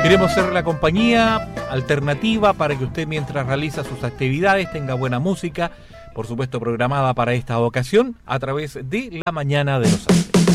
Queremos ser la compañía alternativa para que usted, mientras realiza sus actividades, tenga buena música, por supuesto programada para esta ocasión, a través de La Mañana de los Andes.